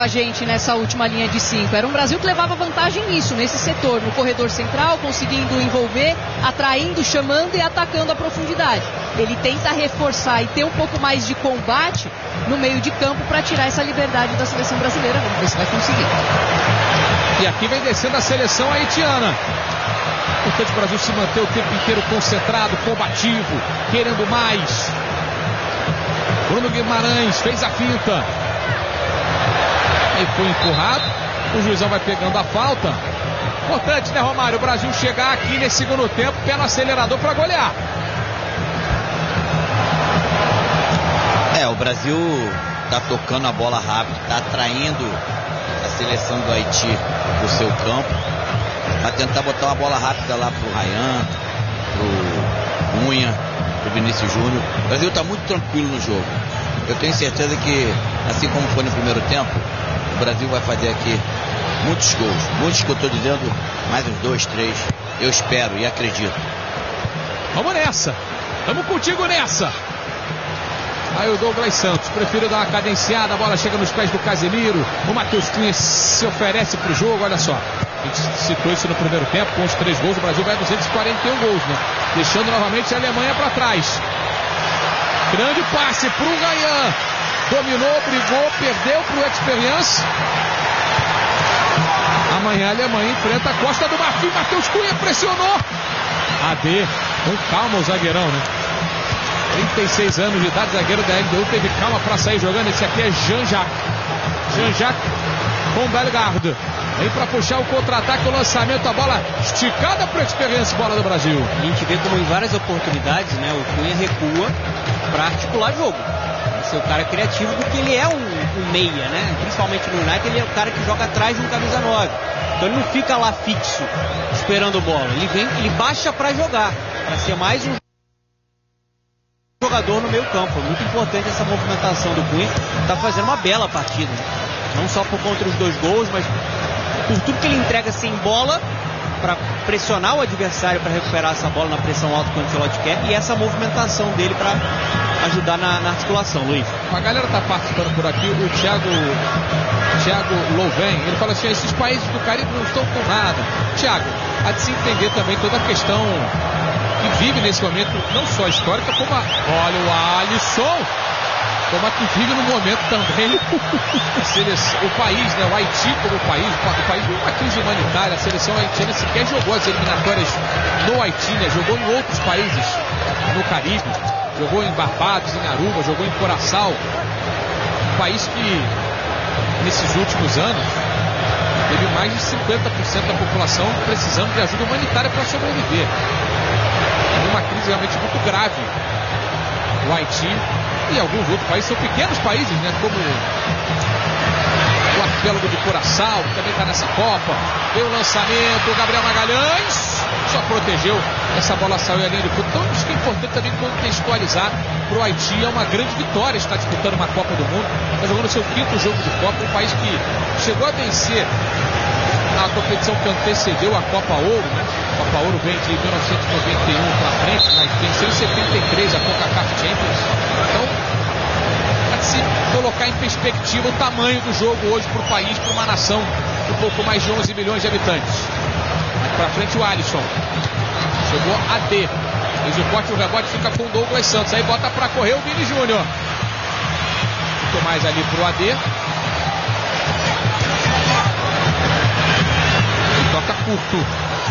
a gente nessa última linha de 5. Era um Brasil que levava vantagem nisso, nesse setor, no corredor central, conseguindo envolver, atraindo, chamando e atacando a profundidade. Ele tenta reforçar e ter um pouco mais de combate no meio de campo para tirar essa liberdade da seleção brasileira. Vamos ver se vai conseguir. E aqui vem descendo a seleção haitiana. Importante o Brasil se manter o tempo inteiro concentrado, combativo, querendo mais. Bruno Guimarães fez a finta. Aí foi empurrado. O juizão vai pegando a falta. Importante, né, Romário? O Brasil chegar aqui nesse segundo tempo, pé no acelerador para golear. O Brasil tá tocando a bola rápido, tá atraindo a seleção do Haiti pro seu campo. Vai tentar botar uma bola rápida lá pro Ryan, pro Cunha, pro Vinícius Júnior. O Brasil tá muito tranquilo no jogo. Eu tenho certeza que, assim como foi no primeiro tempo, o Brasil vai fazer aqui muitos gols. Muitos que eu tô dizendo, mais uns 2, 3. Eu espero e acredito. Vamos nessa. Vamos contigo nessa. Aí o Douglas Santos prefere dar uma cadenciada, a bola chega nos pés do Casemiro. O Matheus Cunha se oferece pro jogo, olha só. A gente citou isso no primeiro tempo, com os 3 gols, o Brasil vai a 241 gols, né? Deixando novamente a Alemanha para trás. Grande passe pro Ryan. Dominou, brigou, perdeu pro Experience. Amanhã a Alemanha enfrenta a Costa do Marfim. Matheus Cunha pressionou. AD, com calma o zagueirão, né? 36 anos de idade, zagueiro da LDU, teve calma para sair jogando. Esse aqui é Jean-Jacques. Jean-Jacques com Bellegarde. Vem para puxar o contra-ataque, o lançamento, a bola esticada para a Experience, bola do Brasil. A gente vê como em várias oportunidades, né, o Cunha recua para articular jogo. Ser o cara criativo, porque ele é um meia, né? Principalmente no United, ele é o cara que joga atrás de um camisa 9. Então ele não fica lá fixo, esperando bola. Ele baixa para jogar, para ser mais um jogador no meio campo. É muito importante essa movimentação do Cunha. Está fazendo uma bela partida, não só por conta dos 2 gols, mas por tudo que ele entrega sem bola, para pressionar o adversário para recuperar essa bola na pressão alta que o Ancelotti quer, e essa movimentação dele para ajudar na articulação. Luiz, a galera está participando por aqui. O Thiago Louven, ele fala assim: esses países do Caribe não estão com nada. Thiago, há de se entender também toda a questão que vive nesse momento, não só histórica, como olha o Alisson, como a que vive no momento também o país, né? O Haiti como país vive uma crise humanitária. A seleção haitiana sequer jogou as eliminatórias no Haiti, né? Jogou em outros países no Caribe, jogou em Barbados, em Aruba, jogou em Curaçao. Um país que nesses últimos anos teve mais de 50% da população precisando de ajuda humanitária para sobreviver. Uma crise realmente muito grave. O Haiti e alguns outros países são pequenos países, né? Como o arquipélago de Curaçao, que também está nessa Copa. Deu o lançamento, o Gabriel Magalhães só protegeu. Essa bola saiu a linha de fundo. Então isso que é importante também contextualizar. Para o Haiti é uma grande vitória estar disputando uma Copa do Mundo. Está jogando seu 5º jogo de Copa. Um país que chegou a vencer na competição que antecedeu a Copa Ouro, né? A Copa Ouro vem de 1991 para frente, mas venceu em 73 a CONCACAF Champions. Então, para se colocar em perspectiva o tamanho do jogo hoje para o país, para uma nação de um pouco mais de 11 milhões de habitantes. Para frente o Alisson. Chegou AD. Fez o corte, o rebote fica com o Douglas Santos. Aí bota para correr o Vini Júnior. Muito mais ali pro AD. Toca curto.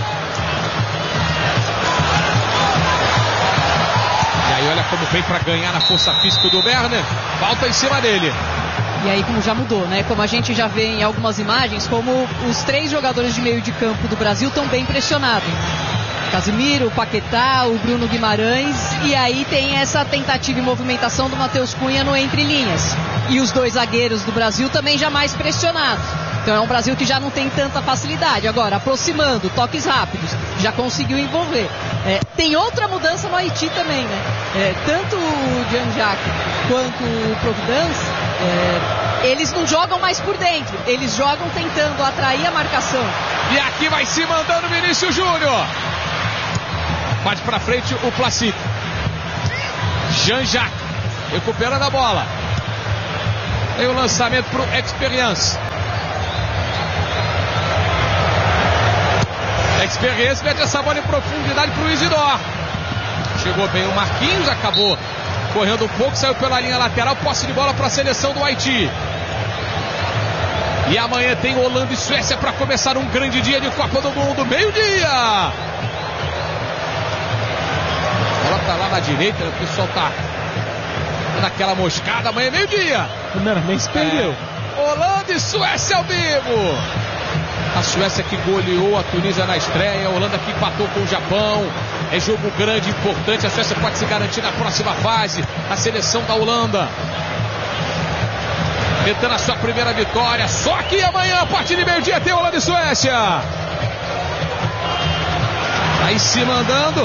E aí olha como vem para ganhar na força física do Werner. Falta em cima dele. E aí como já mudou, né? Como a gente já vê em algumas imagens, como os 3 jogadores de meio de campo do Brasil estão bem pressionados. Casemiro, o Paquetá, o Bruno Guimarães. E aí tem essa tentativa e movimentação do Matheus Cunha no entre linhas. E os 2 zagueiros do Brasil também já mais pressionados. Então é um Brasil que já não tem tanta facilidade. Agora, aproximando, toques rápidos, já conseguiu envolver. Tem outra mudança no Haiti também, né? Tanto o Jean-Jacques quanto o Providence, eles não jogam mais por dentro. Eles jogam tentando atrair a marcação. E aqui vai se mandando Vinícius Júnior. Bate pra frente o Placide. Jean-Jacques recuperando a bola. Tem o lançamento pro Experience. Experience mete essa bola em profundidade pro Isidore. Chegou bem o Marquinhos, acabou correndo um pouco, saiu pela linha lateral, posse de bola para a seleção do Haiti. E amanhã tem Holanda e Suécia para começar um grande dia de Copa do Mundo, meio-dia. A bola tá lá na direita, o pessoal tá naquela moscada, amanhã é meio-dia. Primeiramente se perdeu. Holanda e Suécia ao vivo. A Suécia que goleou a Tunísia na estreia, a Holanda que empatou com o Japão. É jogo grande, importante, a Suécia pode se garantir na próxima fase. A seleção da Holanda tentando a sua primeira vitória. Só que amanhã, a partir de meio-dia, tem Holanda e Suécia. Aí se mandando.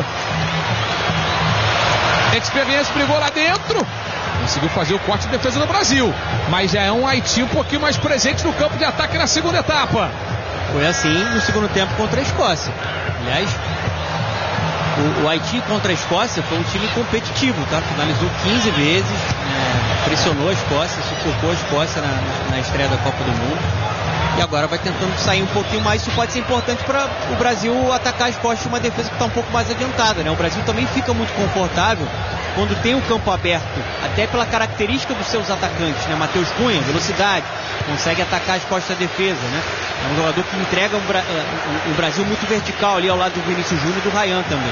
Experience brigou lá dentro. Conseguiu fazer o corte de defesa do Brasil. Mas já é um Haiti um pouquinho mais presente no campo de ataque na segunda etapa. Foi assim no segundo tempo contra a Escócia. Aliás, o Haiti contra a Escócia foi um time competitivo, tá? Finalizou 15 vezes, pressionou a Escócia, sufocou a Escócia na estreia da Copa do Mundo. E agora vai tentando sair um pouquinho mais. Isso pode ser importante para o Brasil atacar a Escócia de uma defesa que está um pouco mais adiantada, né? O Brasil também fica muito confortável quando tem o campo aberto, até pela característica dos seus atacantes, né? Matheus Cunha, velocidade, consegue atacar as costas da defesa, né? É um jogador que entrega o Brasil muito vertical ali ao lado do Vinícius Júnior e do Ryan também.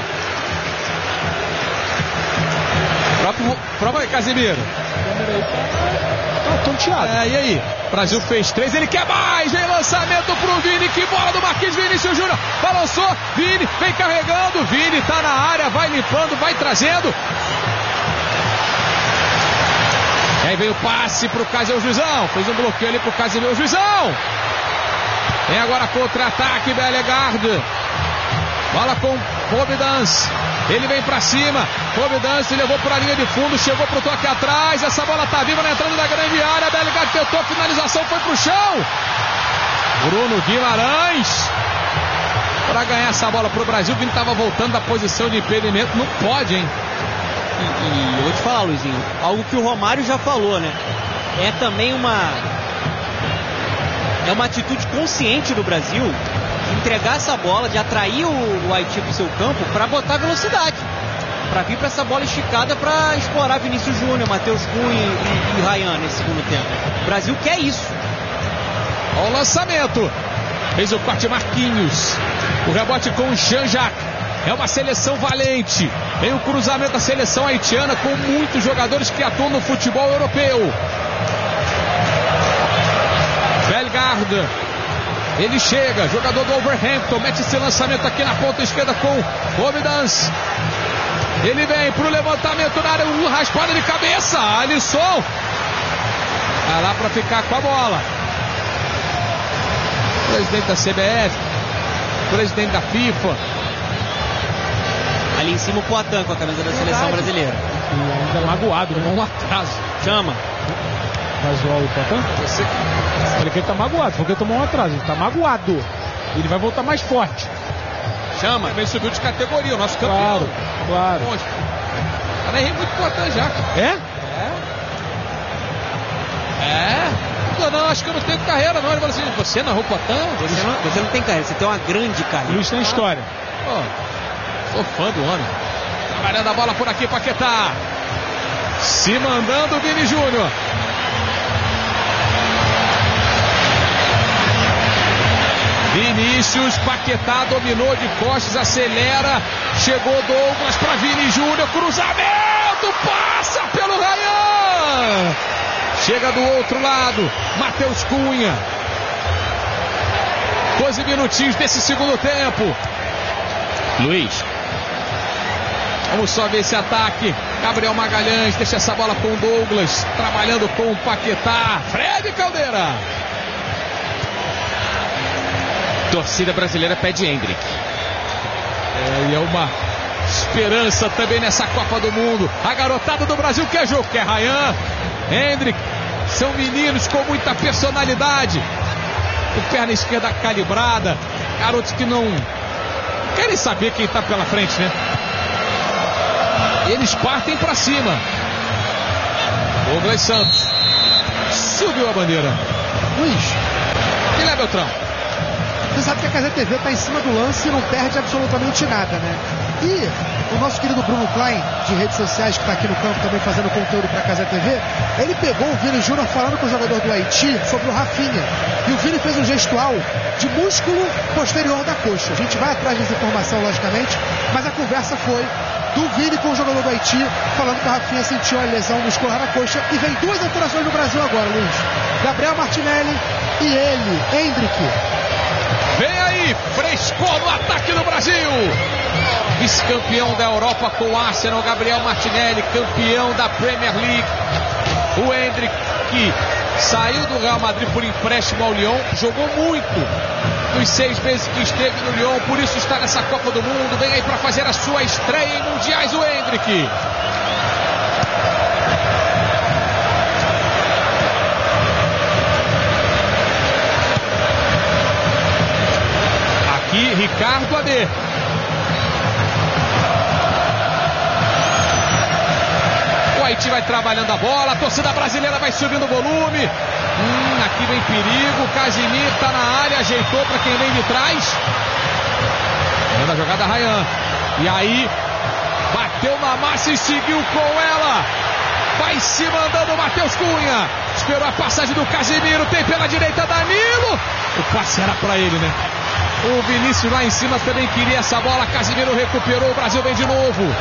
Prova aí, Casemiro. Tonteado. E aí? Brasil fez 3, ele quer mais. Vem lançamento pro Vini, que bola do Marquinhos. Vinícius Júnior balançou, Vini vem carregando, Vini tá na área, vai limpando, vai trazendo. E aí veio o passe pro Casemiro, Juizão. Fez um bloqueio ali pro Casemiro, Juizão. Vem agora contra-ataque, Bellegarde. Bola com Providence. Ele vem pra cima. Providence levou pra linha de fundo, chegou pro toque atrás. Essa bola tá viva na entrada da grande área. Bellegarde tentou, finalização foi pro chão. Bruno Guimarães para ganhar essa bola pro Brasil. Vini tava voltando da posição de impedimento. Não pode, hein? E eu vou te falar, Luizinho, algo que o Romário já falou, né? É também uma atitude consciente do Brasil de entregar essa bola, de atrair o Haiti pro seu campo para botar velocidade, para vir para essa bola esticada para explorar Vinícius Júnior, Matheus Cunha e Ryan nesse segundo tempo. O Brasil quer isso. Olha o lançamento. Fez o corte Marquinhos. O rebote com o Jean-Jacques. É uma seleção valente. Tem o cruzamento da seleção haitiana com muitos jogadores que atuam no futebol europeu. Bellegarde. Ele chega, jogador do Wolverhampton, mete esse lançamento aqui na ponta esquerda com Providence. Ele vem pro levantamento na área, raspada de cabeça, Alisson. Vai lá para ficar com a bola. Presidente da CBF, presidente da FIFA. Ali em cima o Poitin com a camisa da seleção brasileira. E ainda magoado, né? Um atraso. Chama. Vai zoar o Poitin? Ele que ele tá magoado, porque ele tomou um atraso. Ele tá magoado. Ele vai voltar mais forte. Chama. Também subiu de categoria, o nosso campeão. Claro. Ela errei muito Poitin já. É? Não, acho que eu não tenho carreira, não. Ele falou assim: você narrou Poitin? Você não tem carreira, você tem uma grande carreira. Luiz tem história. Sou fã do homem. Trabalhando a bola por aqui, Paquetá. Se mandando o Vini Júnior. Vinícius, Paquetá dominou de costas, acelera. Chegou Douglas para Vini Júnior. Cruzamento, passa pelo Ryan. Chega do outro lado, Matheus Cunha. 12 minutinhos desse segundo tempo. Luiz. Vamos só ver esse ataque. Gabriel Magalhães deixa essa bola com o Douglas. Trabalhando com o Paquetá. Fred Caldeira. Torcida brasileira pede Hendrick. E é uma esperança também nessa Copa do Mundo. A garotada do Brasil quer jogo, quer Ryan, Hendrick. São meninos com muita personalidade. Com perna esquerda calibrada. Garotos que não querem saber quem está pela frente, né? Eles partem para cima. Douglas Santos Subiu a bandeira. Luiz, Guilherme Beltrão. você sabe que a Cazé TV está em cima do lance e não perde absolutamente nada, né? E o nosso querido Bruno Klein, de redes sociais, que está aqui no campo também fazendo conteúdo para a Cazé TV, ele pegou o Vini Júnior falando com o jogador do Haiti sobre o Rafinha. E o Vini fez um gestual de músculo posterior da coxa. A gente vai atrás dessa informação, logicamente, mas a conversa foi do Vini com o jogador do Haiti, falando que o Rafinha sentiu a lesão muscular na coxa. E vem duas alterações no Brasil agora, Luiz. Gabriel Martinelli e ele, Hendrick. Vem aí, frescou no ataque do Brasil. Vice-campeão da Europa com o Arsenal, Gabriel Martinelli, campeão da Premier League. O Hendrick, que saiu do Real Madrid por empréstimo ao Lyon, jogou muito nos 6 meses que esteve no Lyon, por isso está nessa Copa do Mundo. Vem aí para fazer a sua estreia em Mundiais, o Hendrick. Aqui, Ricardo Adê. O Haiti vai trabalhando a bola, a torcida brasileira vai subindo o volume. Aqui vem perigo, Casimiro está na área, ajeitou para quem vem de trás. Vendo a jogada, Ryan. E aí, bateu na massa e seguiu com ela. Vai se mandando o Matheus Cunha. Esperou a passagem do Casimiro, tem pela direita Danilo. O passe era para ele, né? O Vinícius lá em cima também queria essa bola. Casimiro recuperou, o Brasil vem de novo.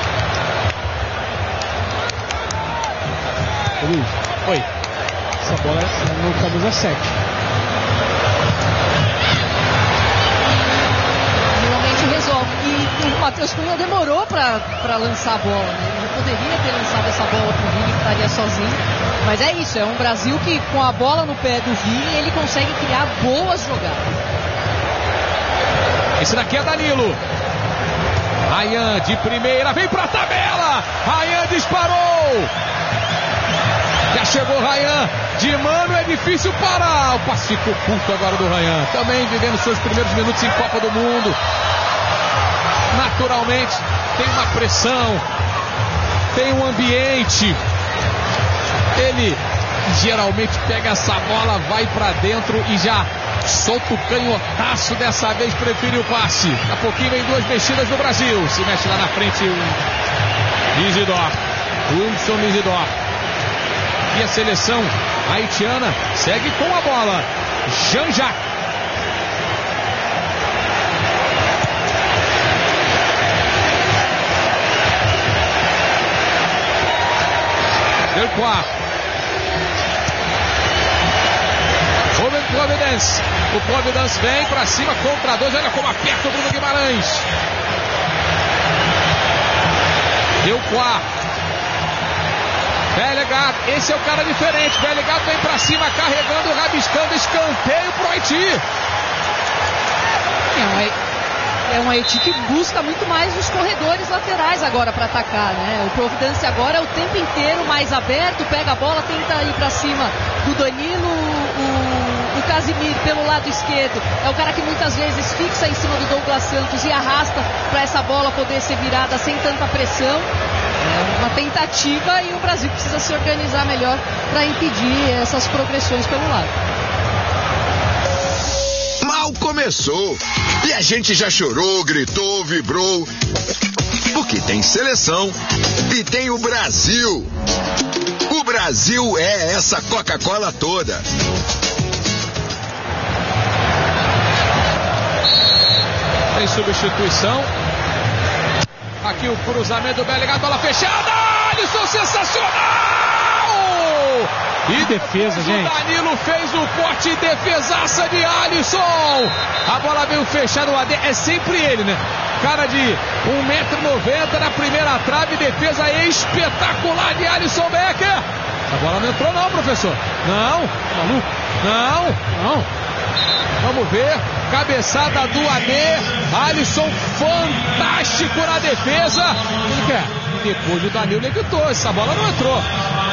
Luiz, oi. Essa bola é no camisa 7. Realmente resolve. E o Matheus Cunha demorou para lançar a bola, né? Ele já poderia ter lançado essa bola pro Vini, que estaria sozinho. Mas é isso, é um Brasil que com a bola no pé do Vini, ele consegue criar boas jogadas. Esse daqui é Danilo. Ryan de primeira, vem pra tabela. Ryan disparou. Já chegou Ryan. De mano é difícil parar. O passe ficou curto agora do Ryan. Também vivendo seus primeiros minutos em Copa do Mundo. Naturalmente tem uma pressão, tem um ambiente. Ele geralmente pega essa bola, vai pra dentro e já solta o canhotaço. Dessa vez prefere o passe. Daqui a pouquinho vem duas mexidas do Brasil. Se mexe lá na frente o Isidor. Hudson Isidor. E a seleção haitiana segue com a bola. Jean-Jacques. Delcourt. Ruben Providence. O Providence vem pra cima contra 2. Olha como aperta o Bruno Guimarães. Delcourt. Bellegarde, esse é o cara diferente. Bellegarde vem pra cima, carregando, rabiscando, escanteio pro Haiti. É um Haiti que busca muito mais os corredores laterais agora para atacar, né? O Providence agora é o tempo inteiro mais aberto, pega a bola, tenta ir para cima do Danilo, o Casimiro pelo lado esquerdo. É o cara que muitas vezes fixa em cima do Douglas Santos e arrasta para essa bola poder ser virada sem tanta pressão. É uma tentativa e o Brasil precisa se organizar melhor para impedir essas progressões pelo lado. Mal começou e a gente já chorou, gritou, vibrou, porque tem seleção e tem o Brasil. O Brasil é essa Coca-Cola toda. Tem substituição. Aqui o cruzamento do Bellegarde, bola fechada. Alisson, sensacional! E defesa, gente. O Danilo fez o corte e defesaça de Alisson. A bola veio fechada, o AD é sempre ele, né? Cara de 1,90 m na primeira trave, defesa espetacular de Alisson Becker. A bola não entrou não, professor. Não, maluco. Não. Vamos ver, cabeçada do AD. Alisson fantástico na defesa. O que é? Depois o Danilo evitou, essa bola não entrou.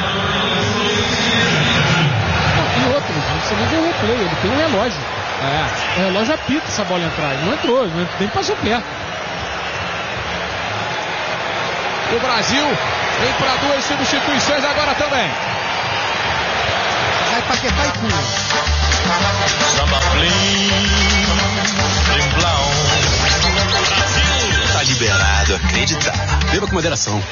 E outro, você não viu o replay, ele tem um relógio. O relógio apita essa bola entrar. Não entrou, nem passou perto. O Brasil vem para duas substituições agora também. vai Paquetá e Cunha. Tá liberado, acreditar. Beba com moderação.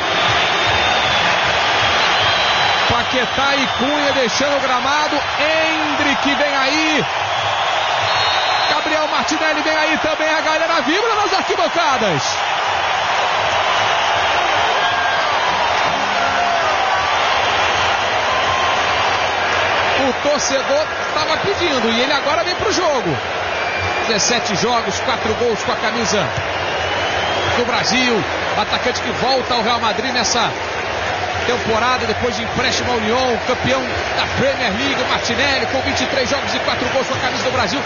Paquetá e Cunha deixando o gramado. Endrick vem aí. Gabriel Martinelli vem aí também. A galera vibra nas arquibancadas. O torcedor estava pedindo e ele agora vem pro jogo. 17 jogos, 4 gols com a camisa do Brasil. Atacante que volta ao Real Madrid nessa temporada, depois de empréstimo ao Lyon, campeão da Premier League, Martinelli, com 23 jogos e 4 gols com a camisa do Brasil.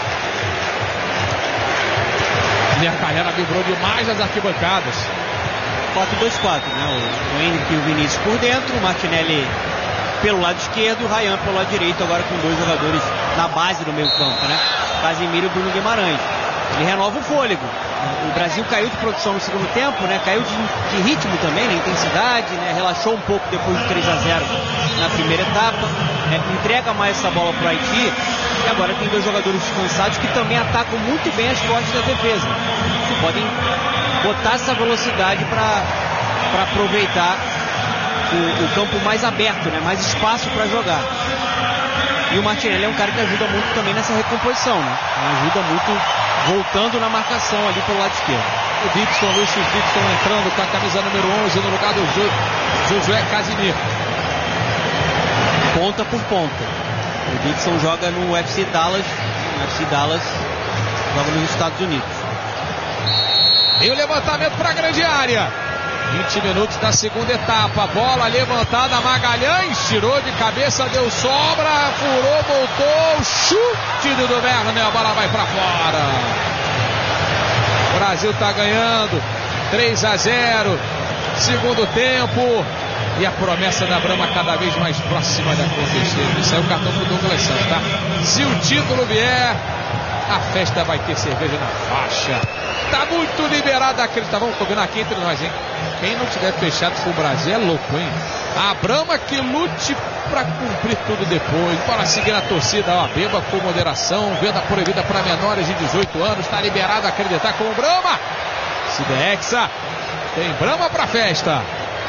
E a galera vibrou demais nas arquibancadas. 4-2-4, né? O Henrique e o Vinícius por dentro, o Martinelli pelo lado esquerdo e o Ryan pelo lado direito, agora com 2 jogadores na base do meio campo, né? Casemiro e Bruno Guimarães. Ele renova o fôlego. O Brasil caiu de produção no segundo tempo, né? Caiu de ritmo também, na intensidade, né? Relaxou um pouco depois do 3-0 na primeira etapa, né? Entrega mais essa bola para o Haiti e agora tem 2 jogadores descansados que também atacam muito bem as costas da defesa. Podem botar essa velocidade para aproveitar o campo mais aberto, né? Mais espaço para jogar. E o Martinelli é um cara que ajuda muito também nessa recomposição, né? Ajuda muito voltando na marcação ali pelo lado esquerdo. O Dixon, Luiz Dixon entrando com a camisa número 11 no lugar do Josué Casimiro. Ponta por ponta. O Dixon joga no UFC Dallas. O UFC Dallas joga nos Estados Unidos. E o levantamento para a grande área. 20 minutos da segunda etapa. Bola levantada, Magalhães tirou de cabeça, deu sobra, furou, voltou, chute do Duverne, a bola vai para fora. O Brasil está ganhando 3-0, segundo tempo, e a promessa da Brahma cada vez mais próxima de acontecer. Isso é o cartão pro Douglas Santos, tá? Se o título vier, a festa vai ter cerveja na faixa. Tá muito liberado aquele. Tá, vamos combinar aqui entre nós, hein? Quem não tiver fechado com o Brasil é louco, hein? A Brahma que lute pra cumprir tudo depois. Bora seguir a torcida, ó. Beba com moderação. Venda proibida para menores de 18 anos. Tá liberado a acreditar com o Brahma. Cidexa. Tem Brahma pra festa.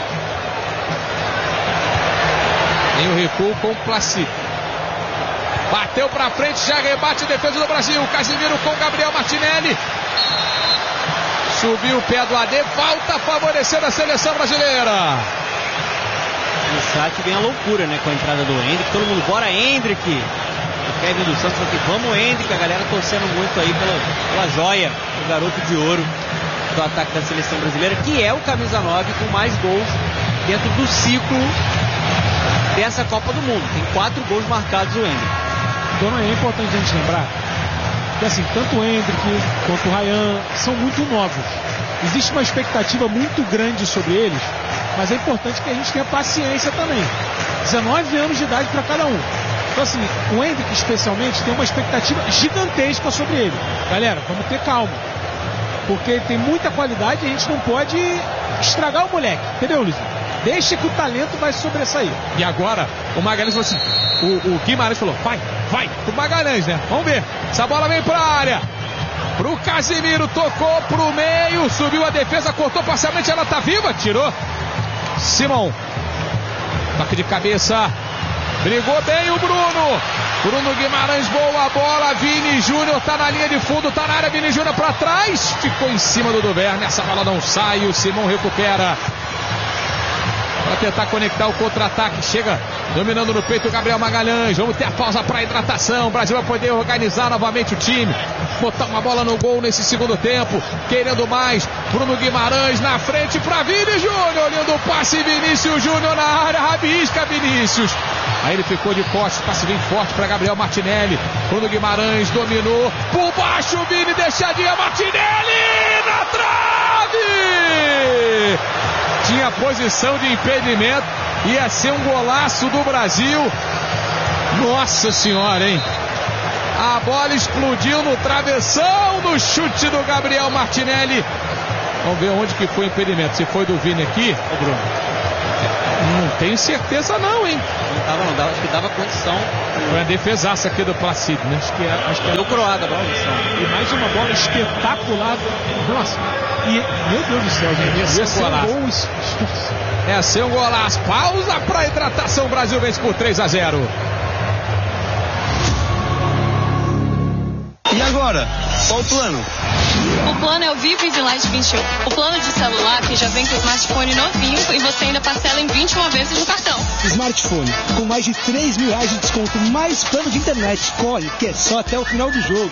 Tem o recuo com o Placid. Bateu pra frente, já rebate a defesa do Brasil. Casimiro com Gabriel Martinelli. Subiu o pé do AD, falta favorecendo a seleção brasileira. No chat vem a loucura, né? Com a entrada do Endrick. Todo mundo, bora Endrick. O Kevin dos Santos aqui, vamos Endrick. A galera torcendo muito aí pela joia, o garoto de ouro do ataque da seleção brasileira, que é o camisa 9 com mais gols dentro do ciclo dessa Copa do Mundo. Tem 4 gols marcados o Endrick. Então é importante a gente lembrar que assim, tanto o Endrick quanto o Ryan são muito novos. Existe uma expectativa muito grande sobre eles, mas é importante que a gente tenha paciência também. 19 anos de idade para cada um. Então assim, o Endrick especialmente tem uma expectativa gigantesca sobre ele. Galera, vamos ter calma. Porque ele tem muita qualidade e a gente não pode estragar o moleque. Entendeu, Luiz? Deixa que o talento vai sobressair. E agora, o Magalhães falou assim, o Guimarães falou, vai, o Magalhães, né? Vamos ver. Essa bola vem pra área. Pro Casimiro, tocou pro meio, subiu a defesa, cortou parcialmente, ela tá viva, tirou. Simão. Toque de cabeça. Brigou bem o Bruno. Bruno Guimarães, boa bola. Vini Júnior tá na linha de fundo, tá na área. Vini Júnior pra trás. Ficou em cima do Duverne. Essa bola não sai. O Simão recupera. Para tentar conectar o contra-ataque. Chega dominando no peito o Gabriel Magalhães. Vamos ter a pausa para hidratação. O Brasil vai poder organizar novamente o time. Botar uma bola no gol nesse segundo tempo. Querendo mais. Bruno Guimarães na frente para Vini Júnior. Olhando o passe. Vinícius Júnior na área. Rabisca Vinícius. Aí ele ficou de costas. Passe bem forte para Gabriel Martinelli. Bruno Guimarães dominou. Por baixo. Vini deixadinha. Martinelli na trave. Tinha posição de impedimento, ia ser um golaço do Brasil. Nossa senhora, hein? A bola explodiu no travessão do chute do Gabriel Martinelli. Vamos ver onde que foi o impedimento. Se foi do Vini aqui, ô Bruno. Não tenho certeza não, hein? Não dava, acho que dava condição. Foi a defesaça aqui do Placido, né? Acho que Deu croada a bola. E mais uma bola espetacular. Nossa. E, meu Deus do céu, gente. Ia ser um gol. É ser um golaço. Pausa para hidratação. O Brasil vence por 3-0. E agora? Qual o plano? O plano é o Vivo Easy Light 21. O plano de celular que já vem com o smartphone novinho e você ainda parcela em 21 vezes no cartão. Smartphone com mais de R$3.000 de desconto, mais plano de internet. Escolhe, que é só até o final do jogo.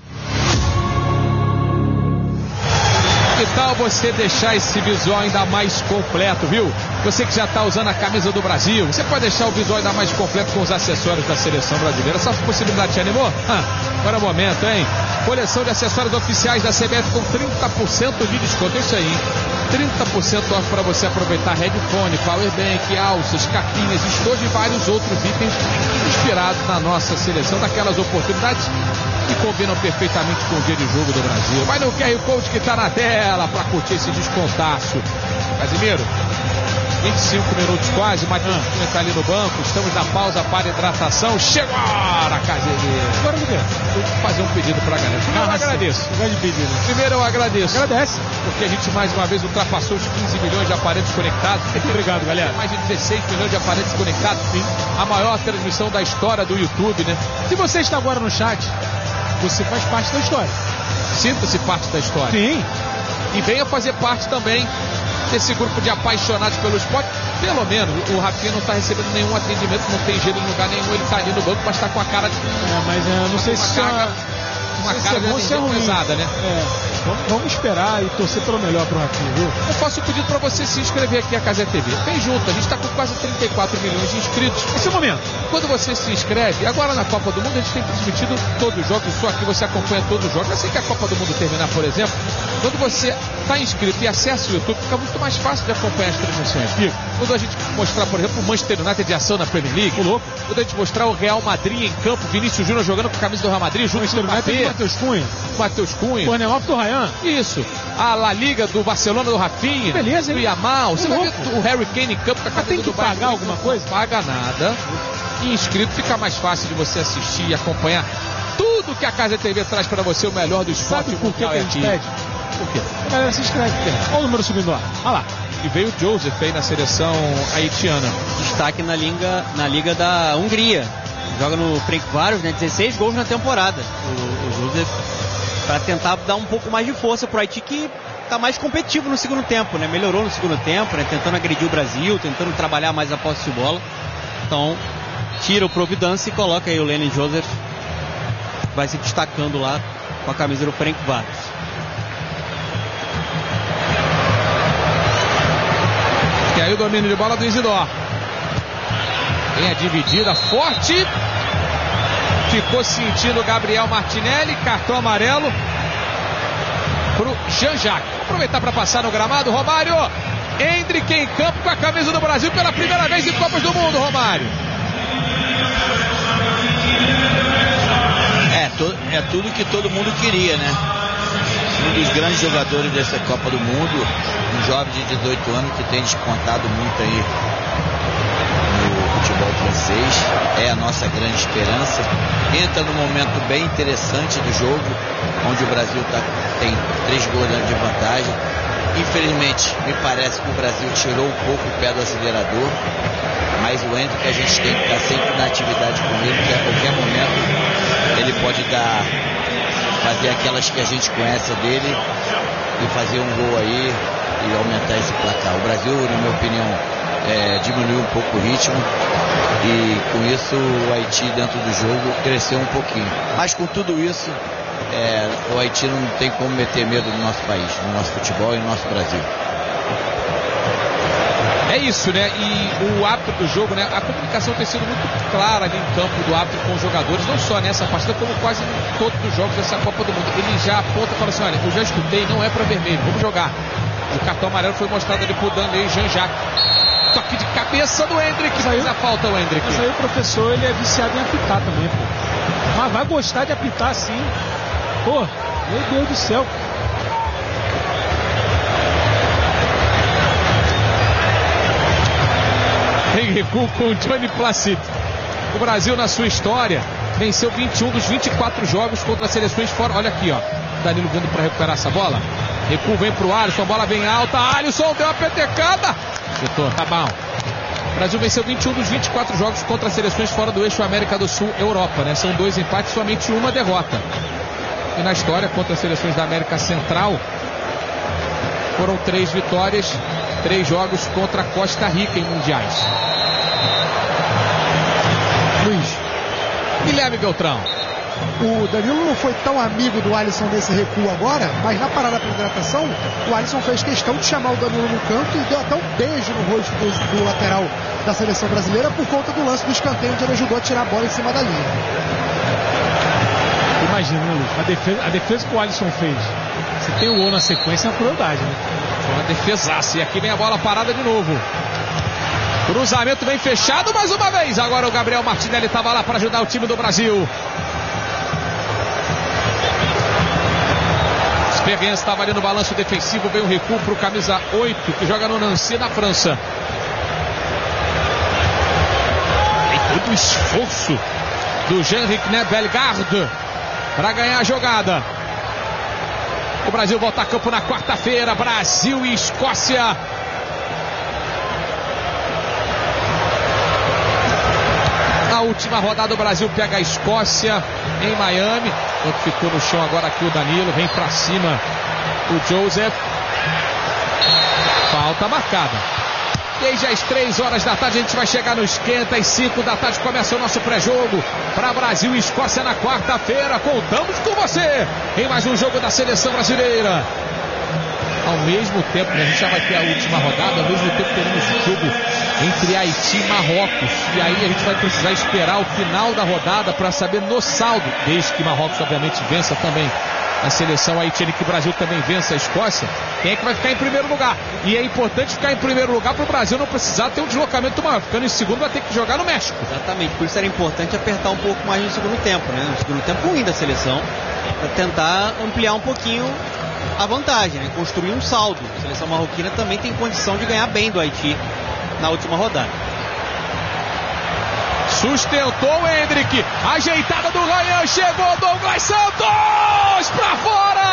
Que tal você deixar esse visual ainda mais completo, viu? Você que já está usando a camisa do Brasil, você pode deixar o visual ainda mais completo com os acessórios da seleção brasileira. Essa possibilidade te animou? Agora é o momento, hein? Coleção de acessórios oficiais da CBF com 30% de desconto. É isso aí, 30% off para você aproveitar headphone, powerbank, alças, capinhas, estojos e vários outros itens inspirados na nossa seleção, daquelas oportunidades que combinam perfeitamente com o dia de jogo do Brasil. Vai no QR Code que está na tela para curtir esse descontaço. Casimiro, 25 minutos quase, o Matheus Cunha está ali no banco, estamos na pausa para hidratação. Chegou a hora, Casimiro. Agora o quê? Vou fazer um pedido para a galera. Primeiro eu agradeço. Primeiro eu agradeço. Agradece. Porque a gente mais uma vez ultrapassou os 15 milhões de aparelhos conectados. Obrigado, galera. Mais de 16 milhões de aparelhos conectados. Sim. A maior transmissão da história do YouTube, né? Se você está agora no chat, você faz parte da história. Sinta-se parte da história. Sim. E venha fazer parte também desse grupo de apaixonados pelo esporte. Pelo menos, o Rafinha não está recebendo nenhum atendimento, não tem gelo em lugar nenhum, ele está ali no banco, mas está com a cara de... mas não sei se uma cara de pesada, né? Vamos esperar e torcer pelo melhor pro Rafinha, viu? Eu faço o pedido para você se inscrever aqui na Casa TV. Vem junto, a gente está com quase 34 milhões de inscritos. Esse é o momento. Quando você se inscreve, agora na Copa do Mundo, a gente tem transmitido todos os jogos, só aqui você acompanha todos os jogos. Assim que a Copa do Mundo terminar, por exemplo, quando você está inscrito e acessa o YouTube, fica muito mais fácil de acompanhar as transmissões. Quando a gente mostrar, por exemplo, o Manchester United de ação na Premier League, quando a gente mostrar o Real Madrid em campo, Vinícius Júnior jogando com a camisa do Real Madrid, junto com o Matheus Cunha. Cornelov do Ryan. Isso. A La Liga do Barcelona do Rafinha. Beleza, do Yamal. Você vai ver o Harry Kane em campo com a camisa tem que do Bayern. pagar alguma coisa? Não paga nada. E inscrito fica mais fácil de você assistir e acompanhar tudo que a Casa TV traz para você, o melhor do esporte mundial. Por que a gente pede? Por quê? A galera se inscreve. Olha o número subindo lá. Olha lá. E veio o Joseph aí na seleção haitiana. Destaque na Liga da Hungria. Joga no Ferencváros, né? 16 gols na temporada. O Joseph, para tentar dar um pouco mais de força pro Haiti, que tá mais competitivo no segundo tempo, né? Melhorou no segundo tempo, né? Tentando agredir o Brasil, tentando trabalhar mais a posse de bola. Então, tira o Providence e coloca aí o Lenny Joseph. Vai se destacando lá com a camisa do Ferencváros. E aí o domínio de bola do Isidore. Tem a dividida forte. Ficou sentindo o Gabriel Martinelli. Cartão amarelo pro Jean-Jacques. Vou aproveitar para passar no gramado. Romário. Hendrick em campo com a camisa do Brasil pela primeira vez em Copas do Mundo, Romário. É tudo que todo mundo queria, né? Um dos grandes jogadores dessa Copa do Mundo, um jovem de 18 anos que tem despontado muito aí no futebol francês, é a nossa grande esperança. Entra num momento bem interessante do jogo, onde o Brasil tem 3 gols de vantagem. Infelizmente, me parece que o Brasil tirou um pouco o pé do acelerador, mas o Hendrick, a gente tem que estar sempre na atividade com ele, que a qualquer momento ele pode fazer aquelas que a gente conhece dele e fazer um gol aí e aumentar esse placar. O Brasil, na minha opinião, diminuiu um pouco o ritmo e com isso o Haiti dentro do jogo cresceu um pouquinho. Mas com tudo isso, o Haiti não tem como meter medo no nosso país, no nosso futebol e no nosso Brasil. É isso, né? E o árbitro do jogo, né? A comunicação tem sido muito clara ali em campo do árbitro com os jogadores, não só nessa partida, como quase em todos os jogos dessa Copa do Mundo. Ele já aponta e fala assim: olha, eu já escutei, não é para vermelho, vamos jogar. O cartão amarelo foi mostrado ali pro Danley Jean-Jacques. Toque de cabeça do Hendrick, faz a falta o Hendrick. Mas aí o professor, ele é viciado em apitar também, pô. Mas vai gostar de apitar sim. Pô, meu Deus do céu. Em recuo com o Johnny Placid. O Brasil, na sua história, venceu 21 dos 24 jogos contra seleções fora. Olha aqui, ó. Danilo vindo para recuperar essa bola. Recuo vem pro Alisson, bola bem alta. Alisson deu uma petecada. Chutou, tá bom. O Brasil venceu 21 dos 24 jogos contra seleções fora do eixo América do Sul, Europa, né? São 2 empates, somente uma derrota. E na história, contra as seleções da América Central, foram 3 vitórias, 3 jogos contra a Costa Rica em mundiais. Luiz. Guilherme Beltrão. O Danilo não foi tão amigo do Alisson nesse recuo agora, mas na parada para hidratação, o Alisson fez questão de chamar o Danilo no canto e deu até um beijo no rosto do lateral da seleção brasileira por conta do lance do escanteio, onde ele ajudou a tirar a bola em cima da linha. Imagina, né, Luiz? A defesa que o Alisson fez. Se tem o gol na sequência, é uma crueldade, né? Foi uma defesaça. E aqui vem a bola parada de novo. Cruzamento bem fechado mais uma vez. Agora o Gabriel Martinelli estava lá para ajudar o time do Brasil. Ferrenz estava ali no balanço defensivo. Vem o recuo para o camisa 8, que joga no Nancy, na França. E todo o esforço do Jean-Ric Bellegarde para ganhar a jogada. O Brasil volta a campo na quarta-feira. Brasil e Escócia. Na última rodada o Brasil pega a Escócia em Miami. Enquanto ficou no chão agora aqui o Danilo. Vem pra cima o Joseph. Falta marcada. Desde as 3 horas da tarde a gente vai chegar no esquenta. Às 5 da tarde começa o nosso pré-jogo para Brasil e Escócia na quarta-feira. Contamos com você em mais um jogo da seleção brasileira. Ao mesmo tempo, né, a gente já vai ter a última rodada. Ao mesmo tempo teremos o jogo entre Haiti e Marrocos. E aí a gente vai precisar esperar o final da rodada para saber no saldo, desde que Marrocos obviamente vença também a seleção haitiana, que o Brasil também vença a Escócia, quem é que vai ficar em primeiro lugar. E é importante ficar em primeiro lugar para o Brasil não precisar ter um deslocamento maior. Ficando em segundo vai ter que jogar no México. Exatamente, por isso era importante apertar um pouco mais no segundo tempo, né? No segundo tempo ruim da seleção, para tentar ampliar um pouquinho a vantagem, né? Construir um saldo. A seleção marroquina também tem condição de ganhar bem do Haiti na última rodada. Sustentou o Hendrick, ajeitada do Ryan, chegou Douglas Santos pra fora!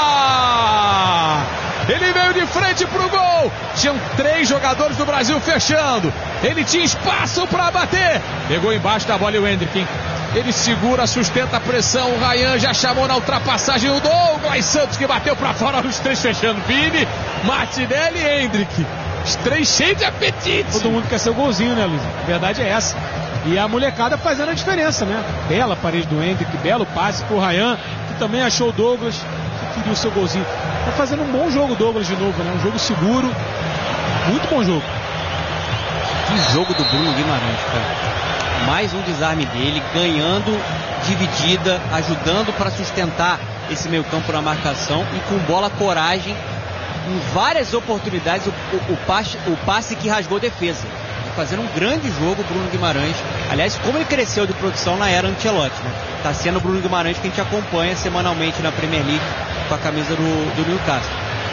Ele veio de frente pro gol. Tinham 3 jogadores do Brasil fechando. Ele tinha espaço para bater. Pegou embaixo da bola e o Hendrick, hein? Ele segura, sustenta a pressão. O Ryan já chamou na ultrapassagem o Douglas Santos, que bateu para fora. Os 3 fechando. Vini, Martinelli e Hendrick. Os 3 cheios de apetite. Todo mundo quer ser o golzinho, né, Luiz? A verdade é essa. E a molecada fazendo a diferença, né? Bela parede do Hendrick, belo passe pro Ryan, que também achou o Douglas, que queria o seu golzinho. Tá fazendo um bom jogo o Douglas de novo, né? Um jogo seguro. Muito bom jogo. Que jogo do Bruno Guimarães, cara. Mais um desarme dele, ganhando dividida, ajudando para sustentar esse meio campo na marcação e com bola, coragem, em várias oportunidades, o passe que rasgou defesa. Fazendo um grande jogo, Bruno Guimarães. Aliás, como ele cresceu de produção na era Ancelotti, né? Tá sendo o Bruno Guimarães que a gente acompanha semanalmente na Premier League com a camisa do Newcastle.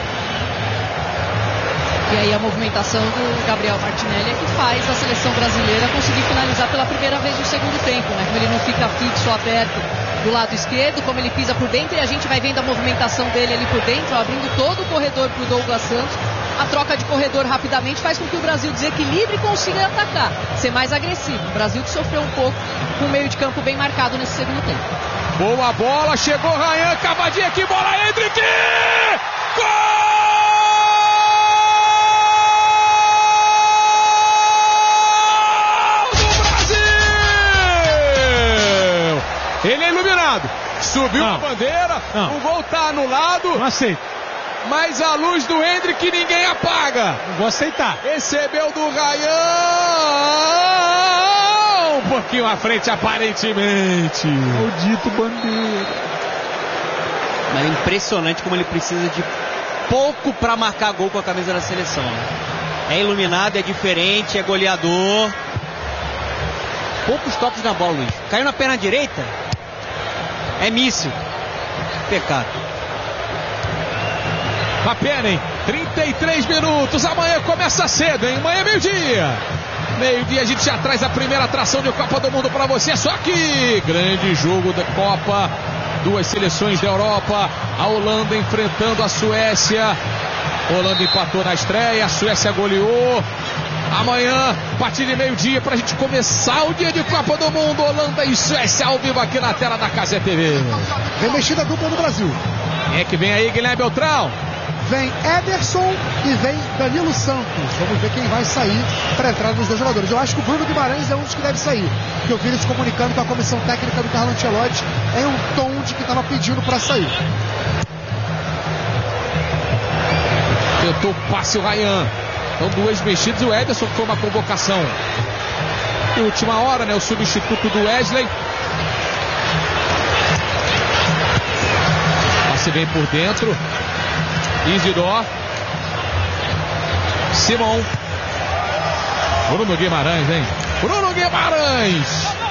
E aí a movimentação do Gabriel Martinelli é que faz a seleção brasileira conseguir finalizar pela primeira vez no segundo tempo, né? Como ele não fica fixo, aberto do lado esquerdo, como ele pisa por dentro, e a gente vai vendo a movimentação dele ali por dentro, ó, abrindo todo o corredor pro Douglas Santos. A troca de corredor rapidamente faz com que o Brasil desequilibre e consiga atacar, ser mais agressivo. O Brasil que sofreu um pouco com o meio de campo bem marcado nesse segundo tempo. Boa bola, chegou Ryan, cavadinha aqui, bola, Hendrick! Gol do Brasil! Ele é iluminado, subiu a bandeira, o gol tá anulado. Não aceito. Mas a luz do Hendrick ninguém apaga. Não vou aceitar. Recebeu do Ryan. Um pouquinho à frente, aparentemente. Maldito bandeira. Mas é impressionante como ele precisa de pouco para marcar gol com a camisa da seleção. É iluminado, é diferente, é goleador. Poucos toques na bola, Luiz. Caiu na perna direita. É míssil. Pecado. Uma pena, hein? 33 minutos. Amanhã começa cedo, hein? Amanhã é meio-dia. Meio-dia a gente já traz a primeira atração de Copa do Mundo para você. Só que grande jogo da Copa. Duas seleções da Europa. A Holanda enfrentando a Suécia. A Holanda empatou na estreia. A Suécia goleou. Amanhã, a partir de meio-dia, para a gente começar o dia de Copa do Mundo. Holanda e Suécia ao vivo aqui na tela da Casa TV. Vem mexida a dupla do Brasil. Quem é que vem aí, Guilherme Beltrão? Vem Ederson e vem Danilo Santos. Vamos ver quem vai sair para a entrada dos dois jogadores. Eu acho que o Bruno Guimarães é um dos que deve sair. Porque eu vi ele se comunicando com a comissão técnica do Carlo Ancelotti em um tom de que estava pedindo para sair. Tentou o passe o Ryan. Então duas mexidas, o Ederson foi uma convocação de última hora, né? O substituto do Wesley. Passe vem por dentro. Isidor. Simon. Bruno Guimarães, hein? Bruno Guimarães.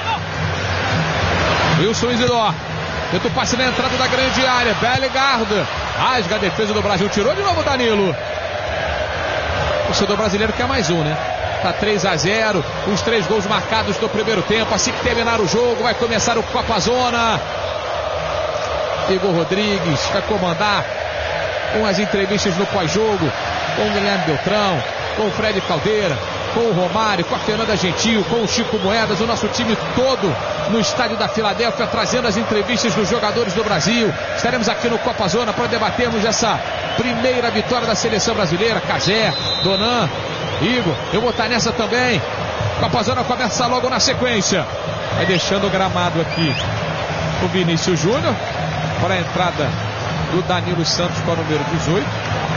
Wilson Isidor. Tenta o passe na entrada da grande área. Bellegarde. Rasga a defesa do Brasil. Tirou de novo o Danilo. O torcedor brasileiro quer mais um, né? Tá 3-0, os 3 gols marcados do primeiro tempo. Assim que terminar o jogo, vai começar o Copa Zona. Igor Rodrigues vai comandar com as entrevistas no pós-jogo, com o Guilherme Beltrão, com o Fred Caldeira, com o Romário, com a Fernanda Gentil, com o Chico Moedas, o nosso time todo no estádio da Filadélfia, trazendo as entrevistas dos jogadores do Brasil. Estaremos aqui no Copa Zona para debatermos essa primeira vitória da seleção brasileira. Cazé, Donan, Igor, eu vou estar nessa também. Copa Zona começa logo na sequência. Vai deixando o gramado aqui o Vinícius Júnior para a entrada do Danilo Santos com o número 18.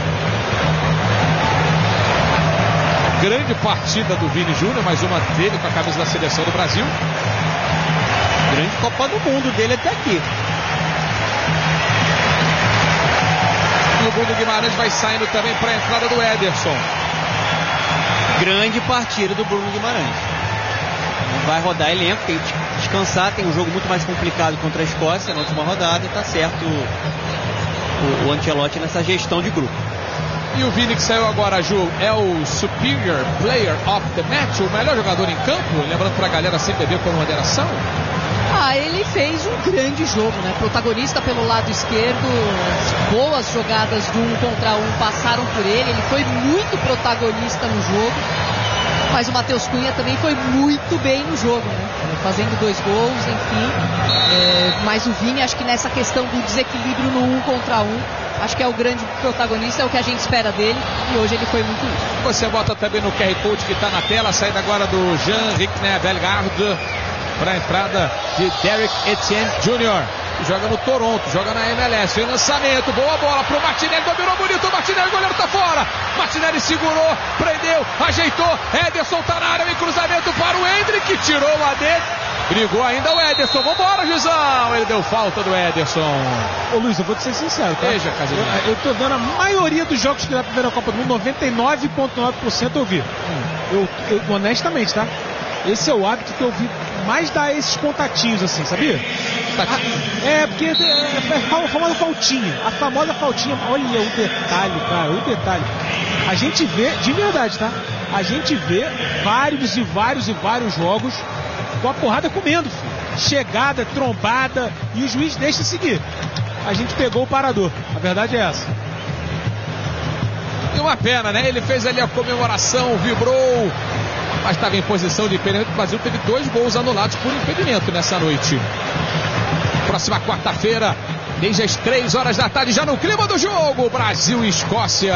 Grande partida do Vini Júnior, mais uma dele com a camisa da seleção do Brasil. Grande Copa do Mundo dele até aqui. E o Bruno Guimarães vai saindo também para a entrada do Ederson. Grande partida do Bruno Guimarães. Vai rodar elenco, tem que descansar, tem um jogo muito mais complicado contra a Escócia na última rodada, e tá certo o Ancelotti nessa gestão de grupo. E o Vini que saiu agora, Ju, é o Superior Player of the Match, o melhor jogador em campo, lembrando pra galera sempre beber com moderação. Ele fez um grande jogo, né? Protagonista pelo lado esquerdo, boas jogadas do 1 contra 1 passaram por ele foi muito protagonista no jogo, mas o Matheus Cunha também foi muito bem no jogo, né? Fazendo 2 gols, enfim. Mas o Vini, acho que nessa questão do desequilíbrio no 1 contra 1, acho que é o grande protagonista, é o que a gente espera dele, e hoje ele foi muito útil. Você bota também no QR Code que está na tela, a saída agora do Jean-Rickner Bellegarde para a entrada de Derek Etienne Jr., que joga no Toronto, joga na MLS. Vem lançamento, boa bola pro Martinelli, dominou bonito, o Martinelli, o goleiro tá fora. Martinelli segurou, prendeu, ajeitou, Ederson tá na área, vem cruzamento para o Endrick, tirou lá dentro, brigou ainda o Ederson, vambora, Gizão, ele deu falta do Ederson. Ô Luiz, eu vou te ser sincero, tá? Veja, Casimiro. Eu tô dando a maioria dos jogos que dá pra ver na Copa do Mundo, 99,9% eu vi. Eu honestamente, tá? Esse é o hábito que eu vi mais dar esses contatinhos assim, sabia? Porque é a famosa faltinha. A famosa faltinha. Olha o detalhe, cara, o detalhe. A gente vê, de verdade, tá? A gente vê vários e vários jogos com a porrada comendo, filho. Chegada, trombada, e o juiz deixa seguir. A gente pegou o parador. A verdade é essa. E uma pena, né? Ele fez ali a comemoração, vibrou, mas estava em posição de impedimento. O Brasil teve 2 gols anulados por impedimento nessa noite. Próxima quarta-feira, desde as 3 horas da tarde, já no clima do jogo, Brasil e Escócia.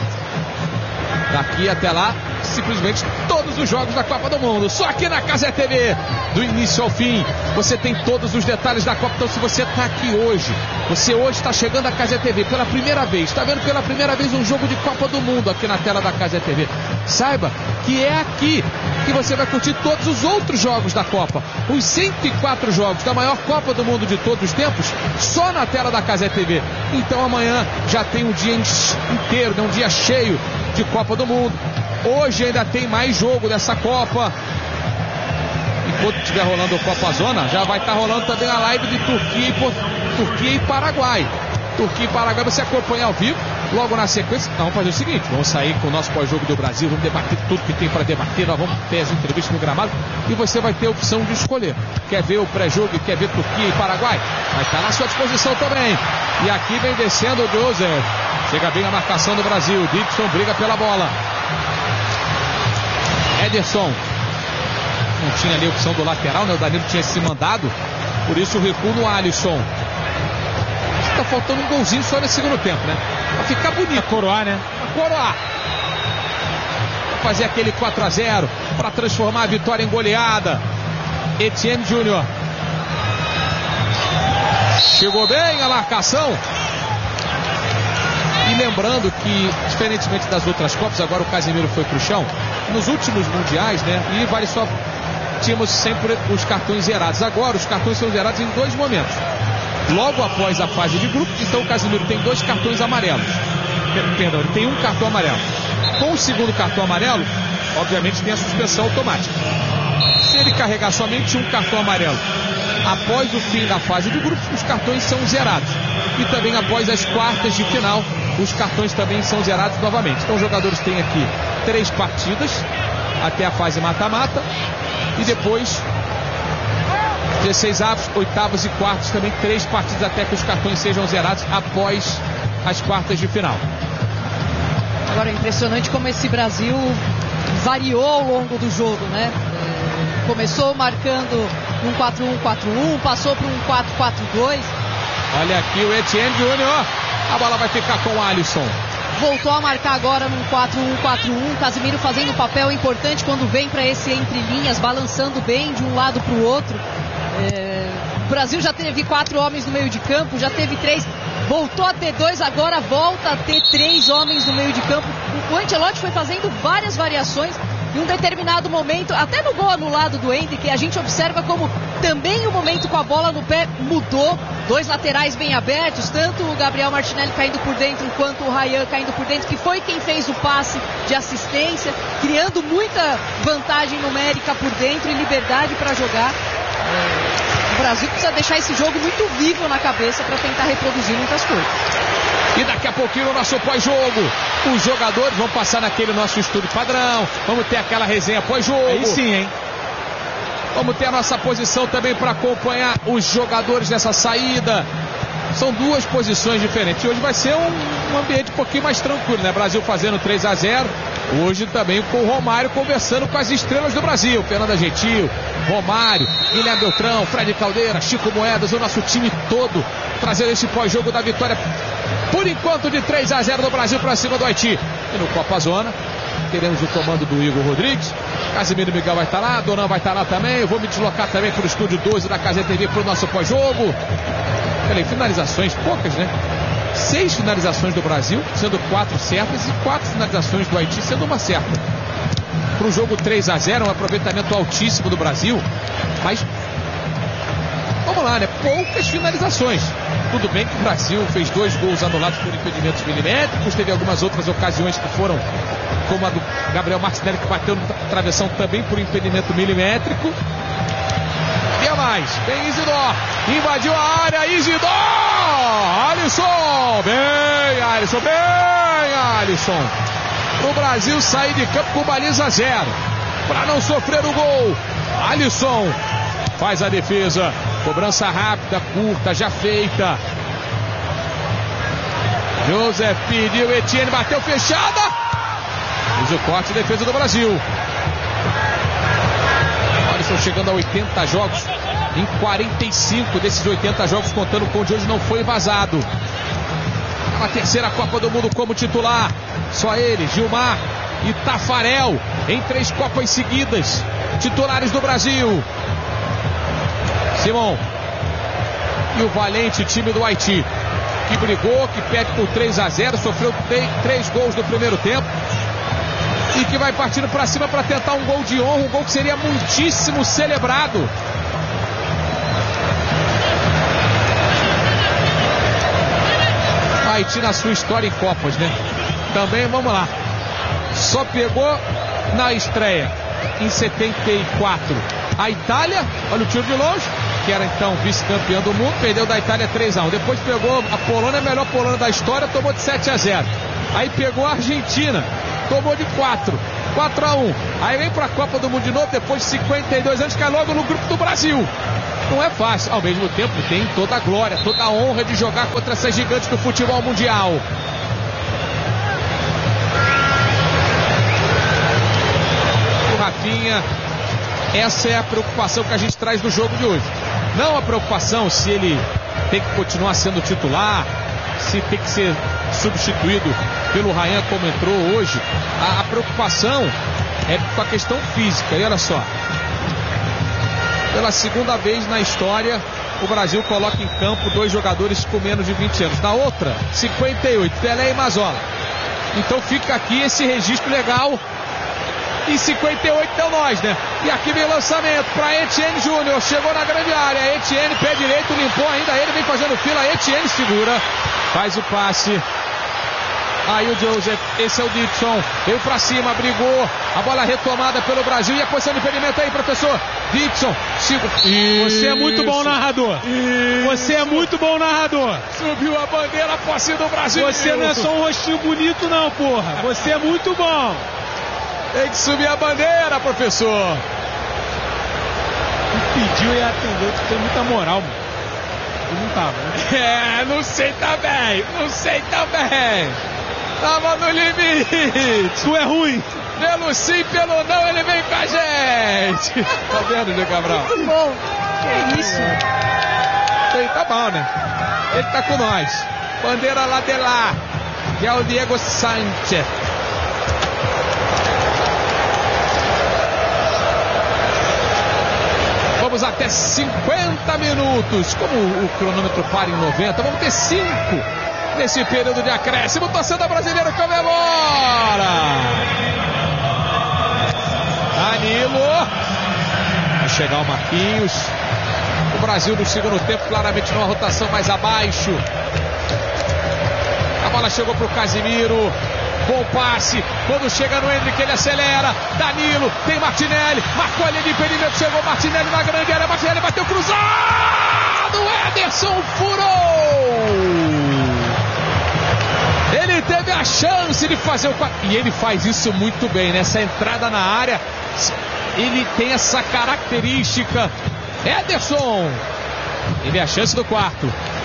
Daqui até lá, simplesmente todos os jogos da Copa do Mundo, só aqui na Casa TV, do início ao fim, você tem todos os detalhes da Copa. Então se você está aqui hoje, você hoje está chegando à Casa TV pela primeira vez, está vendo pela primeira vez um jogo de Copa do Mundo aqui na tela da Casa TV, saiba que é aqui que você vai curtir todos os outros jogos da Copa, os 104 jogos da maior Copa do Mundo de todos os tempos, só na tela da Casa TV. Então amanhã já tem um dia inteiro, um dia cheio de Copa do Mundo. Hoje ainda tem mais jogo dessa Copa. Enquanto estiver rolando o Copa Zona, já vai estar rolando também a live de Turquia e Paraguai. Turquia e Paraguai você acompanha ao vivo Logo na sequência, vamos fazer o seguinte, vamos sair com o nosso pós-jogo do Brasil, vamos debater tudo que tem para debater, nós vamos ter as entrevistas no gramado e você vai ter a opção de escolher. Quer ver o pré-jogo, quer ver Turquia e Paraguai? Vai estar na sua disposição também. E aqui vem descendo o Joseph. Chega bem a marcação do Brasil. Dixon briga pela bola. Ederson. Não tinha ali a opção do lateral, né? O Danilo tinha se mandado. Por isso o recuo no Alisson. Tá faltando um golzinho só nesse segundo tempo, né? Pra ficar bonito. Pra coroar, né? Pra coroar. Pra fazer aquele 4-0. Pra transformar a vitória em goleada. Etienne Júnior. Chegou bem a marcação. E lembrando que, diferentemente das outras Copas, agora o Casemiro foi pro chão. Nos últimos mundiais, né? E vale só... Tínhamos sempre os cartões zerados. Agora os cartões são zerados em 2 momentos. Logo após a fase de grupo, então o Casemiro tem 2 cartões amarelos. Perdão, ele tem 1 cartão amarelo. Com o segundo cartão amarelo, obviamente tem a suspensão automática. Se ele carregar somente 1 cartão amarelo após o fim da fase de grupos, os cartões são zerados. E também após as quartas de final, os cartões também são zerados novamente. Então os jogadores têm aqui 3 partidas até a fase mata-mata. E depois 16 avos, 8avos e quartos, também 3 partidas até que os cartões sejam zerados após as quartas de final. Agora é impressionante como esse Brasil variou ao longo do jogo, né? Começou marcando um 4-1-4-1, passou para um 4-4-2. Olha aqui o Etienne Júnior. A bola vai ficar com o Alisson. Voltou a marcar agora num 4-1-4-1. Casemiro fazendo um papel importante quando vem para esse entre linhas, balançando bem de um lado para o outro. O Brasil já teve 4 homens no meio de campo, já teve 3, voltou a ter 2, agora volta a ter 3 homens no meio de campo. O Ancelotti foi fazendo várias variações. Em um determinado momento, até no gol anulado do Hendrick, a gente observa como também o momento com a bola no pé mudou. 2 laterais bem abertos, tanto o Gabriel Martinelli caindo por dentro, quanto o Ryan caindo por dentro, que foi quem fez o passe de assistência, criando muita vantagem numérica por dentro e liberdade para jogar. O Brasil precisa deixar esse jogo muito vivo na cabeça para tentar reproduzir muitas coisas. E daqui a pouquinho o nosso pós-jogo, os jogadores vão passar naquele nosso estúdio padrão, vamos ter aquela resenha pós-jogo. Aí sim, hein? Vamos ter a nossa posição também para acompanhar os jogadores nessa saída. São 2 posições diferentes. Hoje vai ser um ambiente um pouquinho mais tranquilo, né? Brasil fazendo 3-0. Hoje também com o Romário conversando com as estrelas do Brasil. Fernanda Gentil, Romário, Guilherme Beltrão, Fred Caldeira, Chico Moedas, o nosso time todo trazendo esse pós-jogo da vitória, por enquanto, de 3-0 do Brasil para cima do Haiti. E no Copa Zona, teremos o comando do Igor Rodrigues. Casemiro Miguel vai estar lá, Donan vai estar lá também. Eu vou me deslocar também para o estúdio 12 da Casa TV para o nosso pós-jogo. Peraí, finalizações, poucas, né? 6 finalizações do Brasil, sendo 4 certas, e 4 finalizações do Haiti, sendo uma certa. Para o jogo 3-0, um aproveitamento altíssimo do Brasil, mas vamos lá, né? Poucas finalizações. Tudo bem que o Brasil fez 2 gols anulados por impedimentos milimétricos, teve algumas outras ocasiões que foram, como a do Gabriel Martinelli, que bateu no travessão também por impedimento milimétrico. E a mais, vem Isidor, invadiu a área, Isidor! Alisson! Bem, Alisson, bem, Alisson! O Brasil sair de campo com baliza 0, para não sofrer o gol. Alisson faz a defesa, cobrança rápida, curta, já feita. Joseph pediu, Etienne bateu fechada. Fiz o corte, defesa do Brasil. Alisson chegando a 80 jogos, em 45 desses 80 jogos, contando com o de hoje, não foi vazado. A 3ª Copa do Mundo como titular, só ele, Gilmar e Tafarel, em 3 Copas seguidas, titulares do Brasil. Simão e o valente time do Haiti, que brigou, que perde por 3-0, sofreu 3 gols no primeiro tempo e que vai partindo para cima para tentar um gol de honra, um gol que seria muitíssimo celebrado. Haiti na sua história em Copas, né? Também, vamos lá, só pegou na estreia em 74 a Itália, olha o tiro de longe, que era então vice-campeã do mundo, perdeu da Itália 3-1. Depois pegou a Polônia, a melhor Polônia da história, tomou de 7-0. Aí pegou a Argentina, tomou de 4-1. Aí vem pra Copa do Mundo de novo, depois de 52 anos, cai logo no grupo do Brasil. Não é fácil, ao mesmo tempo tem toda a glória, toda a honra de jogar contra essas gigantes do futebol mundial. O Rafinha, essa é a preocupação que a gente traz no jogo de hoje. Não a preocupação se ele tem que continuar sendo titular, se tem que ser substituído pelo Ryan como entrou hoje. A preocupação é com a questão física. E olha só, pela segunda vez na história o Brasil coloca em campo 2 jogadores com menos de 20 anos. Na outra, 58, Pelé e Mazzola. Então fica aqui esse registro legal. E 58 deu nós, né? E aqui vem lançamento para Etienne Júnior. Chegou na grande área. Etienne, pé direito, limpou ainda ele. Vem fazendo fila. Etienne segura. Faz o passe. Aí o Joseph. Esse é o Dixon. Veio pra cima, brigou. A bola retomada pelo Brasil. E a posição de impedimento aí, professor. Dixon. Você é muito bom narrador. Você é muito bom narrador. Subiu a bandeira, posse do Brasil. Você não é só um rostinho bonito, não, porra. Você é muito bom. Tem que subir a bandeira, professor. Pediu e atendeu, tu tem muita moral, mano. Eu não tava, né? Não sei também. Tava no limite. Tu é ruim. Pelo sim, pelo não, ele vem com a gente. Tá vendo, Diego Cabral? Muito bom. Que isso? Ele tá bom, né? Ele tá com nós. Bandeira lá de lá. Que é o Diego Sánchez. Vamos até 50 minutos. Como o cronômetro para em 90, vamos ter 5 nesse período de acréscimo. Torcida brasileira comemora. Danilo. Vai chegar o Marquinhos. O Brasil no segundo tempo, claramente numa rotação mais abaixo. A bola chegou para o Casimiro. Bom passe, quando chega no Endrick ele acelera, Danilo, tem Martinelli, marcou a linha de impedimento, chegou Martinelli na grande área, Martinelli bateu cruzado, Ederson furou! Ele teve a chance de fazer o 4, e ele faz isso muito bem, nessa entrada na área, ele tem essa característica, Ederson, teve a chance do 4.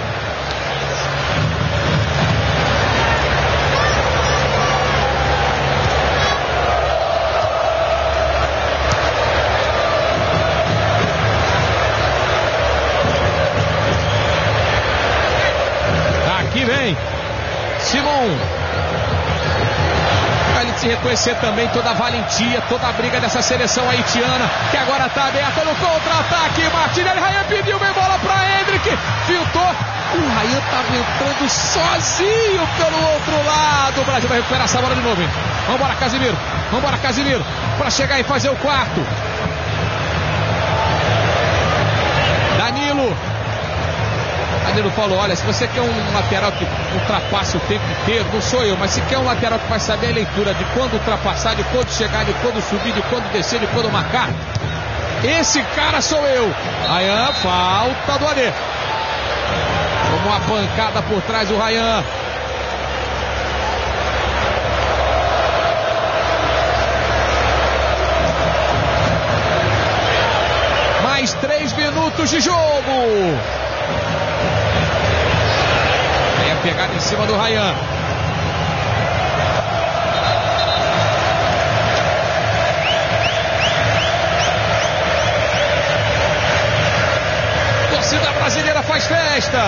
Aqui vem Simon. Pra ele se reconhecer também toda a valentia, toda a briga dessa seleção haitiana, que agora tá aberta no contra-ataque. Martinelli, Ryan pediu, vem bola pra Endrick, filtrou. O Ryan tava entrando sozinho pelo outro lado. O Brasil vai recuperar essa bola de novo, hein? Vambora, Casimiro, pra chegar e fazer o 4. Danilo falou, olha, se você quer um lateral que ultrapasse o tempo inteiro, não sou eu, mas se quer um lateral que vai saber a leitura de quando ultrapassar, de quando chegar, de quando subir, de quando descer, de quando marcar, esse cara sou eu. Ryan, falta do Adê. Tomou uma pancada por trás do Ryan. Mais 3 minutos de jogo. Tem a pegada em cima do Ryan. Torcida brasileira faz festa.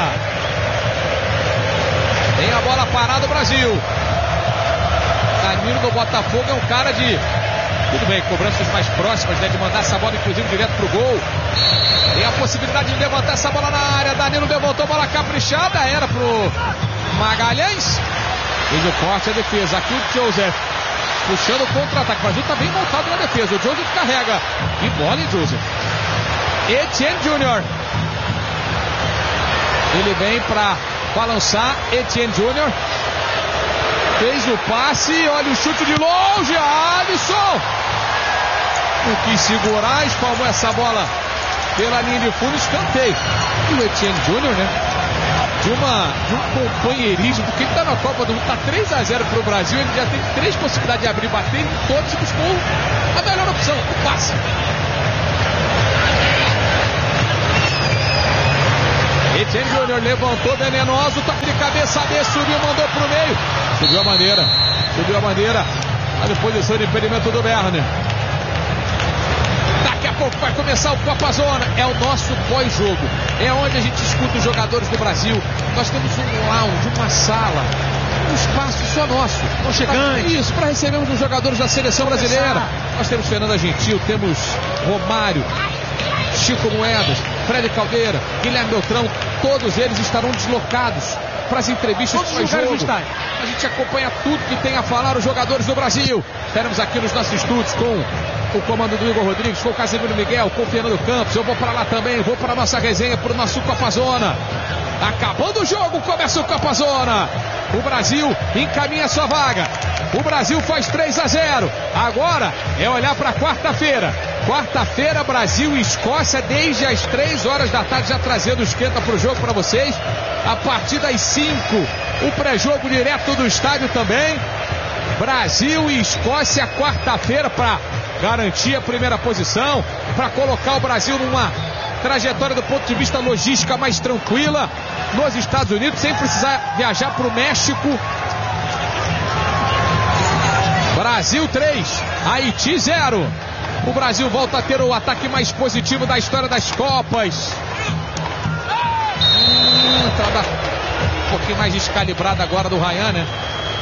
Tem a bola parada o Brasil. Danilo do Botafogo é um cara de... Tudo bem, cobranças mais próximas, né, de mandar essa bola inclusive direto pro gol. Tem a possibilidade de levantar essa bola na área. Danilo levantou, bola caprichada, era pro Magalhães. Fez o corte, a defesa. Aqui o Joseph puxando o contra-ataque. O Brasil tá bem montado na defesa. O Joseph carrega. Que bola, hein, Joseph? Etienne Júnior. Ele vem pra balançar. Etienne Júnior. Fez o passe. Olha o chute de longe. Alisson. Não quis segurar, espalmou essa bola pela linha de fundo, escanteio. E o Etienne Júnior, né? De um companheirismo, porque ele está na Copa do Mundo, está 3-0 para o Brasil, ele já tem 3 possibilidades de abrir e bater, em todos e buscou a melhor opção, o passe. Etienne Júnior levantou venenoso, toque de cabeça, subiu, mandou pro meio. Subiu a bandeira. A disposição de impedimento do Werner. Daqui a pouco vai começar o Copa Zona. É o nosso pós-jogo. É onde a gente escuta os jogadores do Brasil. Nós temos um lounge, uma sala, um espaço só nosso. Isso, para recebermos os jogadores da seleção brasileira. Nós temos Fernanda Gentil, temos Romário, Chico Moedas, Fred Caldeira, Guilherme Beltrão, todos eles estarão deslocados para as entrevistas do jogo. A gente acompanha tudo que tem a falar os jogadores do Brasil. Estaremos aqui nos nossos estúdios com o comando do Igor Rodrigues, com o Casemiro Miguel, com o Fernando Campos. Eu vou para lá também, vou para a nossa resenha, para o nosso Copa Zona. Acabando o jogo, começa o Copa Zona. O Brasil encaminha sua vaga. O Brasil faz 3-0. Agora é olhar para quarta-feira. Quarta-feira, Brasil e Escócia, desde as 3 horas da tarde, já trazendo o esquenta para o jogo para vocês. A partir das 5, o pré-jogo direto do estádio também. Brasil e Escócia, quarta-feira, para garantir a primeira posição, para colocar o Brasil numa trajetória do ponto de vista logística mais tranquila nos Estados Unidos, sem precisar viajar para o México. Brasil 3, Haiti 0. O Brasil volta a ter o ataque mais positivo da história das Copas. Entrada um pouquinho mais descalibrada agora do Ryan, né?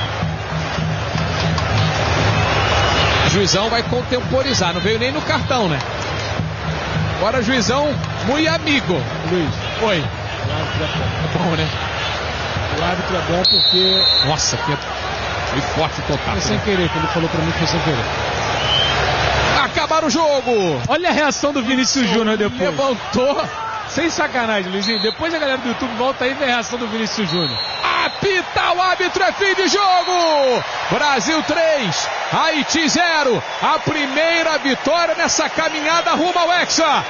O juizão vai contemporizar, não veio nem no cartão, né? Agora juizão, muito amigo. Luiz. Oi. O árbitro é bom, né? O árbitro é bom porque... Nossa, que forte total. Foi sem querer, que ele falou pra mim que foi sem querer. Acabar o jogo. Olha a reação do Vinícius Júnior depois. Levantou. Sem sacanagem, Luizinho. Depois a galera do YouTube volta aí e vê a reação do Vinícius Júnior. Apita o árbitro, é fim de jogo. Brasil 3, Haiti 0. A primeira vitória nessa caminhada rumo ao Hexa.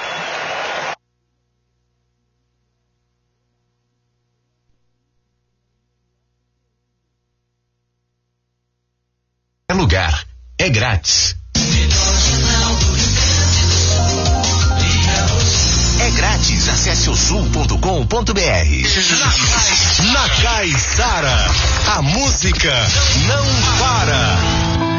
É lugar, é grátis. É grátis, acesse o sul.com.br. Na Caiçara, a música não para.